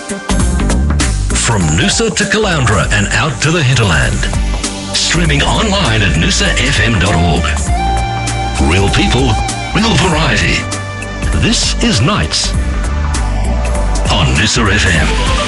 From Noosa to Caloundra and out to the hinterland. Streaming online at noosafm.org. Real people, real variety. This is Nights on Noosa FM.